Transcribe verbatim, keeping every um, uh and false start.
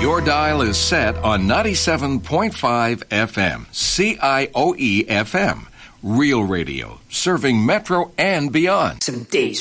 Your dial is set on ninety-seven point five F M, C I O E F M. Real radio, serving Metro and beyond. Some days